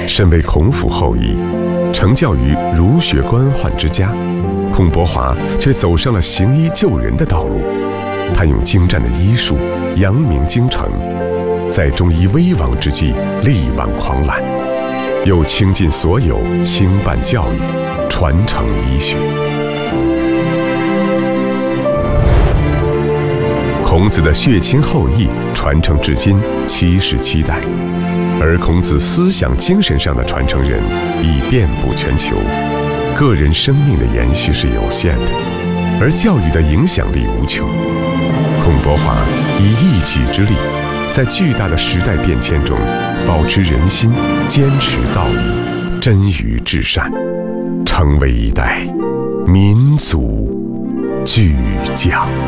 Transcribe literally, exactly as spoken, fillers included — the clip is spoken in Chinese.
身为孔府后裔，承教于儒学官宦之家，孔伯华却走上了行医救人的道路。他用精湛的医术扬名京城，在中医危亡之际力挽狂澜，又倾尽所有兴办教育，传承医学。孔子的血亲后裔传承至今七十七代，而孔子思想精神上的传承人已遍布全球。个人生命的延续是有限的，而教育的影响力无穷。孔伯华以一己之力，在巨大的时代变迁中，保持人心，坚持道义，臻于至善，成为一代民族巨匠。